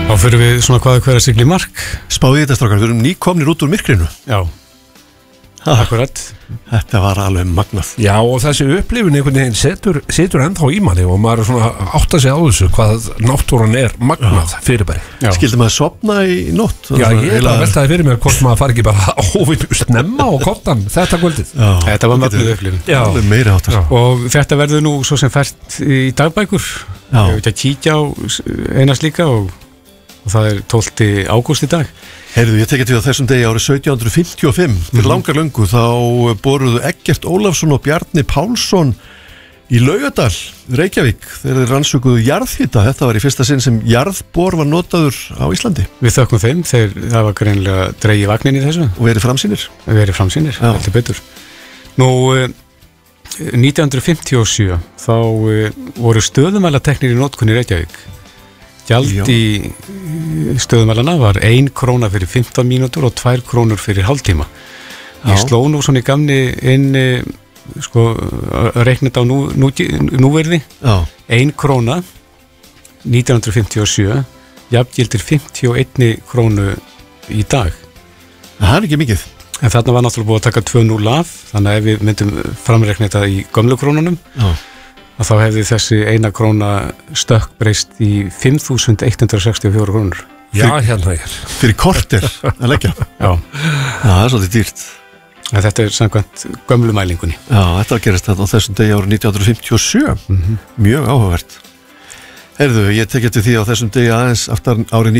Þá fyrir við svona hvað hver að sigla í mark. Spáði þetta strákar, við erum nýkomnir út úr myrkrinu. Já, akkurat. Þetta var alveg magnað. Já, og þessi upplifun einhvern veginn setur ennþá í manni og maður er svona átt að segja á þessu hvað náttúran er magnað fyrirbæri. Skildi maður sofna í nótt? Já, ég er að veltaði fyrir mér hvort maður fari ekki bara óvinnu snemma og kottan þetta kvöldið. Þetta var mögnuð upplifun. Já, meira áttar. Og þetta verður nú svo sem fært í dagbækur. Ég veit að kíkja á eina slíka og það er 12. ágúst í dag. Heyrðu, ég tekið til á þessum degi árið 1755 fyrir langar löngu þá boruðu Eggert Ólafsson og Bjarni Pálsson í Laugardal, Reykjavík þegar þeir rannsökuðu jarðhita. Þetta var í fyrsta sinn sem jarðbor var notaður á Íslandi. Við þökkum þeim, það var greinilega dregið vagnin í þessu. Og verið framsýnir. Heldur betur. Nú, 1957 þá voru stöðumælateknir í notkun í Reykjavík. Gjald í stöðumælana var 1 króna fyrir 15 mínútur og 2 krónur fyrir hálftíma. Ég sló nú svona í gamni inn reiknit á núverði. 1 króna 1957 jafngildir 51 krónu í dag. Það er ekki mikið. En þarna var náttúrulega búið að taka 2-0 af, þannig að ef við myndum framreikna þetta í gömlu krónunum að þá hefði þessi 1 króna stökk breyst í 5.164 krónur. Já, hérna er. Fyrir korter að leggja. Já, það er svolítið dýrt. En þetta er samkvæmt gömlu mælingunni. Já, þetta gerist þetta á þessum degi árið 1957. Mjög áhugavert. Heyrðu, ég tek eftir því á þessum degi aðeins aftar árið